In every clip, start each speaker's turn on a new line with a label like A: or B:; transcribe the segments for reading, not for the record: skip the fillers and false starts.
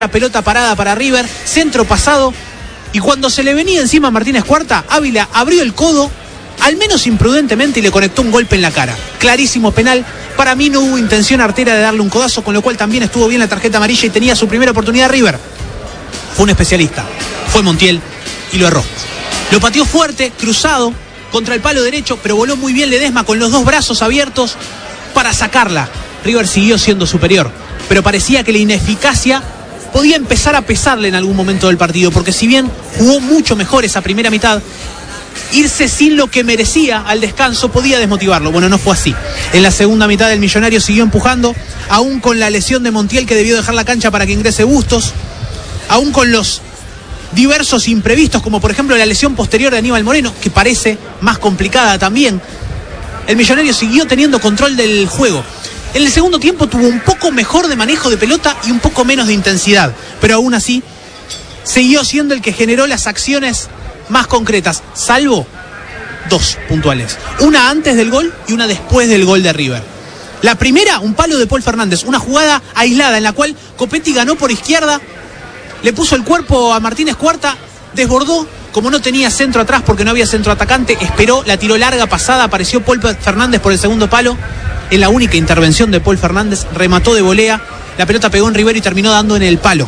A: La pelota parada para River, centro pasado, y cuando se le venía encima a Martínez Cuarta, Ávila abrió el codo, al menos imprudentemente, y le conectó un golpe en la cara. Clarísimo penal. Para mí no hubo intención artera de darle un codazo, con lo cual también estuvo bien la tarjeta amarilla y tenía su primera oportunidad River. Fue un especialista, fue Montiel y lo erró. Lo pateó fuerte, cruzado, contra el palo derecho, pero voló muy bien Ledesma con los dos brazos abiertos para sacarla. River siguió siendo superior, pero parecía que la ineficacia podía empezar a pesarle en algún momento del partido, porque si bien jugó mucho mejor esa primera mitad, irse sin lo que merecía al descanso podía desmotivarlo. Bueno, no fue así. En la segunda mitad el Millonario siguió empujando, aún con la lesión de Montiel, que debió dejar la cancha para que ingrese Bustos, aún con los diversos imprevistos, como por ejemplo la lesión posterior de Aníbal Moreno, que parece más complicada también. El Millonario siguió teniendo control del juego. En el segundo tiempo tuvo un poco mejor de manejo de pelota y un poco menos de intensidad, pero aún así siguió siendo el que generó las acciones más concretas, salvo dos puntuales. Una antes del gol y una después del gol de River. La primera, un palo de Paul Fernández, una jugada aislada en la cual Copetti ganó por izquierda, le puso el cuerpo a Martínez Cuarta, desbordó, como no tenía centro atrás porque no había centro atacante, esperó, la tiró larga, pasada, apareció Paul Fernández por el segundo palo. En la única intervención de Paul Fernández, remató de volea, la pelota pegó en Rivero y terminó dando en el palo.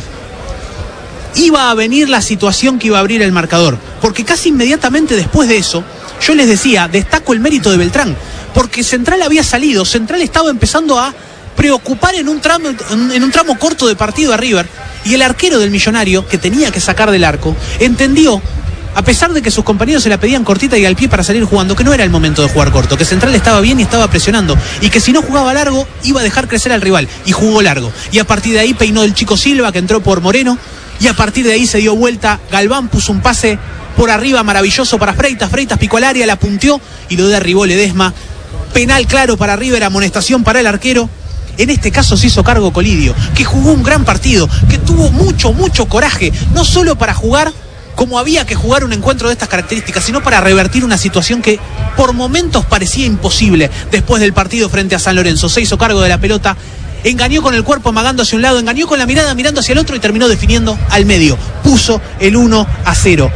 A: Iba a venir la situación que iba a abrir el marcador, porque casi inmediatamente después de eso, yo les decía, destaco el mérito de Beltrán, porque Central había salido, Central estaba empezando a preocupar en un tramo corto de partido a River, y el arquero del Millonario, que tenía que sacar del arco, entendió, a pesar de que sus compañeros se la pedían cortita y al pie para salir jugando, que no era el momento de jugar corto, que Central estaba bien y estaba presionando, y que si no jugaba largo, iba a dejar crecer al rival, y jugó largo. Y a partir de ahí peinó el chico Silva, que entró por Moreno, y a partir de ahí se dio vuelta, Galván puso un pase por arriba maravilloso para Freitas, Freitas picó al área, la punteó, y lo derribó Ledesma. Penal claro para River, amonestación para el arquero. En este caso se hizo cargo Colidio, que jugó un gran partido, que tuvo mucho coraje, no solo para jugar como había que jugar un encuentro de estas características, sino para revertir una situación que por momentos parecía imposible después del partido frente a San Lorenzo. Se hizo cargo de la pelota, engañó con el cuerpo amagando hacia un lado, engañó con la mirada mirando hacia el otro y terminó definiendo al medio. Puso el 1-0.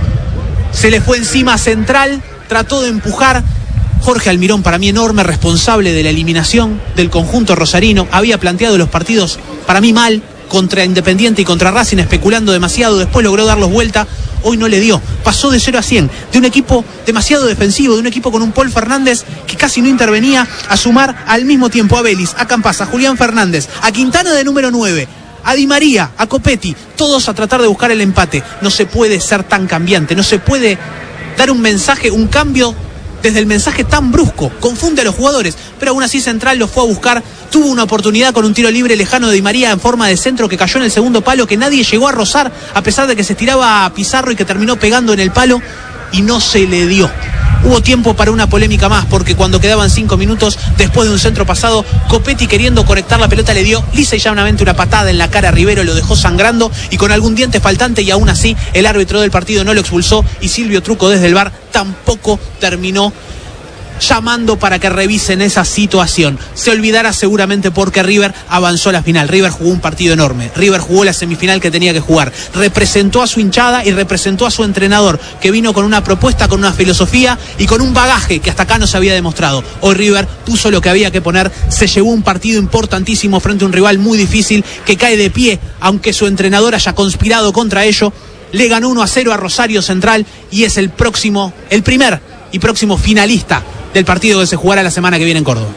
A: Se le fue encima a Central, trató de empujar. Jorge Almirón, para mí enorme responsable de la eliminación del conjunto rosarino, había planteado los partidos para mí mal, contra Independiente y contra Racing, especulando demasiado, después logró darlos vuelta, hoy no le dio, pasó de 0 a 100, de un equipo demasiado defensivo, de un equipo con un Paul Fernández que casi no intervenía, a sumar al mismo tiempo a Vélez, a Campas, a Julián Fernández, a Quintana de número 9, a Di María, a Copetti, todos a tratar de buscar el empate. No se puede ser tan cambiante, no se puede dar un mensaje, un cambio desde el mensaje tan brusco, confunde a los jugadores, pero aún así Central lo fue a buscar, tuvo una oportunidad con un tiro libre lejano de Di María en forma de centro que cayó en el segundo palo, que nadie llegó a rozar, a pesar de que se estiraba a Pizarro y que terminó pegando en el palo, y no se le dio. Hubo tiempo para una polémica más, porque cuando quedaban 5 minutos, después de un centro pasado, Copetti, queriendo conectar la pelota, le dio lisa y llanamente una patada en la cara a Rivero, lo dejó sangrando y con algún diente faltante, y aún así el árbitro del partido no lo expulsó, y Silvio Truco desde el VAR tampoco terminó llamando para que revisen esa situación. Se olvidará seguramente porque River avanzó a la final. River jugó un partido enorme. River jugó la semifinal que tenía que jugar. Representó a su hinchada y representó a su entrenador, que vino con una propuesta, con una filosofía y con un bagaje que hasta acá no se había demostrado. Hoy River puso lo que había que poner, se llevó un partido importantísimo frente a un rival muy difícil que cae de pie, aunque su entrenador haya conspirado contra ello. Le ganó 1-0 a Rosario Central y es el primer y próximo finalista del partido que se jugará la semana que viene en Córdoba.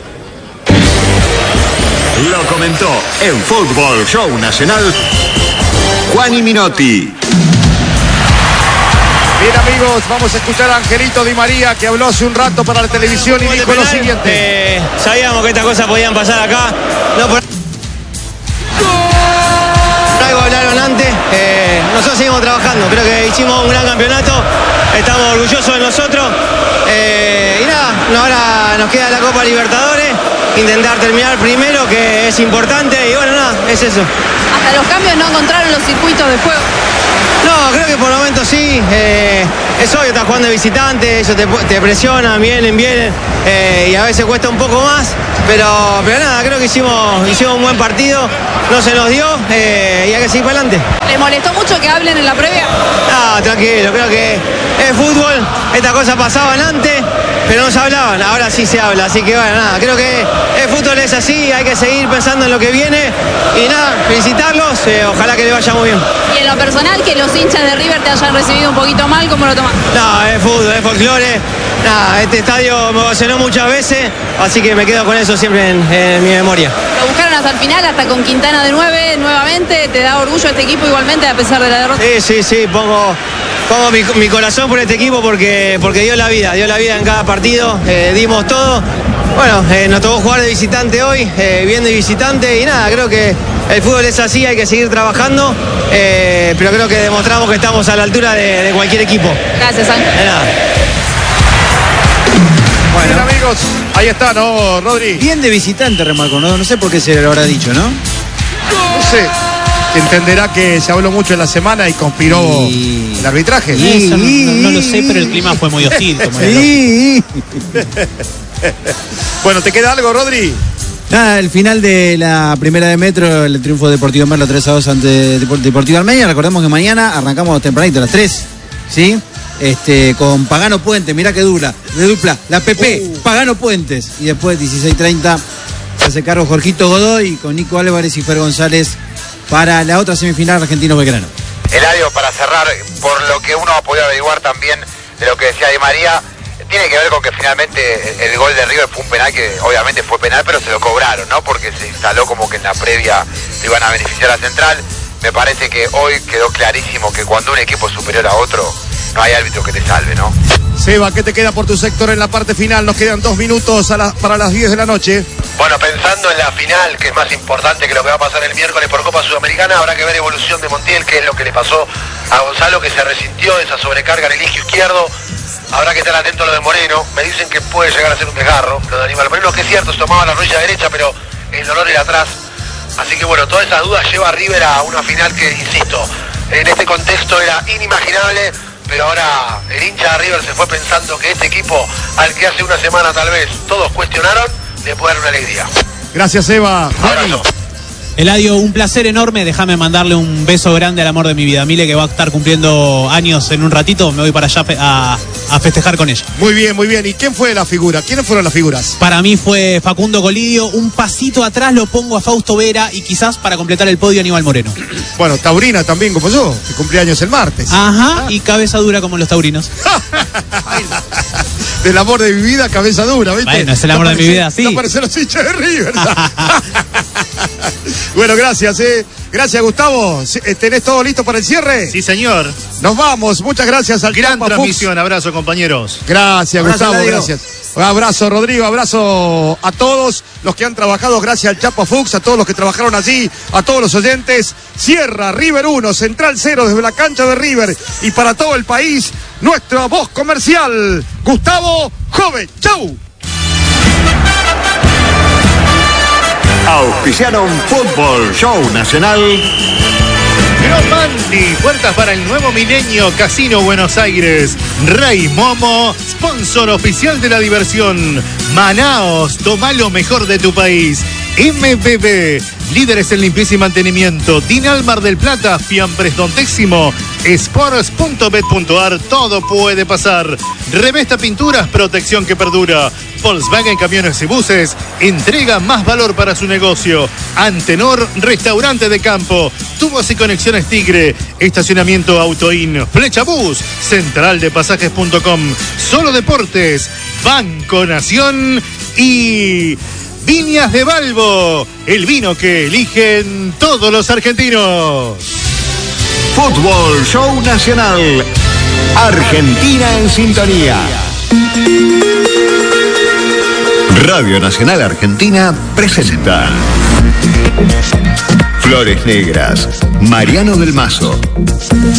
B: Lo comentó en Fútbol Show Nacional Juani Minotti.
C: Bien, amigos, vamos a escuchar a Angelito Di María, que habló hace un rato para la televisión y dijo lo siguiente.
D: Sabíamos que estas cosas podían pasar acá. Algo hablaron antes. Nosotros seguimos trabajando. Creo que hicimos un gran campeonato. Estamos orgullosos de nosotros. Y nada, ahora nos queda la Copa Libertadores. Intentar terminar primero, que es importante. Y bueno, nada, es eso.
E: Hasta los cambios no encontraron los circuitos de juego.
D: No, creo que por momentos sí. Es obvio, estás jugando de visitante, ellos te presionan, vienen, y a veces cuesta un poco más. Pero nada, creo que hicimos un buen partido, no se nos dio y hay que seguir para adelante.
E: ¿Le molestó mucho que hablen en la previa?
D: No, tranquilo, creo que es fútbol, estas cosas pasaban antes, pero no se hablaban, ahora sí se habla, así que bueno, nada, creo que el fútbol es así, hay que seguir pensando en lo que viene y nada, felicitarlos, ojalá que le vaya muy bien.
E: Y en lo personal, que los hinchas de River te hayan recibido un poquito mal, ¿cómo lo tomas?
D: No, es fútbol, es folclore, nada, este estadio me emocionó muchas veces, así que me quedo con eso siempre en mi memoria.
E: Lo buscaron hasta el final, hasta con Quintana de 9, nuevamente, ¿te da orgullo este equipo igualmente a pesar de la derrota?
D: Sí, pongo mi corazón por este equipo porque dio la vida en cada partido, dimos todo. Bueno, nos tocó jugar de visitante hoy, bien de visitante y nada, creo que el fútbol es así, hay que seguir trabajando, pero creo que demostramos que estamos a la altura de cualquier equipo.
E: Gracias, Ángel.
D: De nada.
C: Bueno, bien, amigos, ahí está, ¿no, Rodri?
F: Bien de visitante, remarco, no sé por qué se lo habrá dicho, ¿no?
C: No sé. Entenderá que se habló mucho en la semana y conspiró el arbitraje.
A: Eso no lo sé, pero el clima fue muy hostil. Como
C: Bueno, ¿te queda algo, Rodri?
F: Nada, el final de la primera de Metro, el triunfo de Deportivo Merlo 3-2 ante Deportivo Armenia. Recordemos que mañana arrancamos tempranito a las 3, ¿sí? Con Pagano Puente, mirá que dura, de dupla, la PP, Pagano Puentes. Y después 16:30 se hace cargo Jorgito Godoy con Nico Álvarez y Fer González para la otra semifinal Argentino-Belgrano.
G: Eladio, para cerrar, por lo que uno ha podido averiguar también de lo que decía Di María, tiene que ver con que finalmente el gol de River fue un penal que obviamente fue penal, pero se lo cobraron, ¿no? Porque se instaló como que en la previa le iban a beneficiar a Central. Me parece que hoy quedó clarísimo que cuando un equipo es superior a otro, no hay árbitro que te salve, ¿no?
C: Seba, ¿qué te queda por tu sector en la parte final? Nos quedan 2 minutos para las 10 de la noche.
G: Bueno, pensando en la final, que es más importante que lo que va a pasar el miércoles por Copa Sudamericana, habrá que ver evolución de Montiel, que es lo que le pasó a Gonzalo, que se resintió de esa sobrecarga en el isquio izquierdo. Habrá que estar atento a lo de Moreno. Me dicen que puede llegar a ser un desgarro, lo de Aníbal Moreno, que es cierto, se tomaba la rodilla derecha, pero el dolor era atrás. Así que bueno, todas esas dudas lleva a River a una final que, insisto, en este contexto era inimaginable, pero ahora el hincha de River se fue pensando que este equipo, al que hace una semana tal vez todos cuestionaron, le puede dar una alegría.
C: Gracias, Eva.
G: Abrazo.
A: Eladio, un placer enorme. Déjame mandarle un beso grande al amor de mi vida, Mile, que va a estar cumpliendo años en un ratito. Me voy para allá a festejar con ella.
C: Muy bien, muy bien. ¿Y quién fue la figura? ¿Quiénes fueron las figuras?
A: Para mí fue Facundo Colidio. Un pasito atrás lo pongo a Fausto Vera y quizás para completar el podio Aníbal Moreno.
C: Bueno, Taurina también como yo, que cumpleaños el martes.
A: Ajá, y cabeza dura como los taurinos.
C: Del amor de mi vida, cabeza dura, ¿viste?
A: Bueno, es el amor de mi vida, sí.
C: No parecen los hinchas de River. Bueno, gracias, Gracias, Gustavo. ¿Tenés todo listo para el cierre?
H: Sí, señor.
C: Nos vamos. Muchas gracias al
H: Gran
C: Chapa
H: transmisión.
C: Fuchs.
H: Abrazo, compañeros.
C: Gracias,
F: Abrazo,
C: Gustavo.
F: Eladio.
C: Gracias. Un abrazo, Rodrigo. Abrazo a todos los que han trabajado. Gracias al Chapa Fuchs, a todos los que trabajaron allí, a todos los oyentes. Cierra River 1, Central 0 desde la cancha de River. Y para todo el país, nuestra voz comercial, Gustavo Joven. ¡Chau!
B: Auspiciaron Fútbol Show Nacional.
H: Gromandi, puertas para el nuevo milenio, Casino Buenos Aires. Rey Momo, sponsor oficial de la diversión. Manaos, toma lo mejor de tu país. MBB, líderes en limpieza y mantenimiento. Dinal Mar del Plata, Fiambres Don Téximo. Sports.bet.ar, todo puede pasar. Revesta Pinturas, protección que perdura. Volkswagen Camiones y Buses, entrega más valor para su negocio. Antenor, restaurante de campo. Tubos y conexiones Tigre. Estacionamiento Autoin. Flecha Bus, centraldepasajes.com. Solo Deportes, Banco Nación y Viñas de Balbo, el vino que eligen todos los argentinos.
B: Fútbol Show Nacional. Argentina en sintonía. Radio Nacional Argentina presenta Flores Negras, Mariano del Mazo.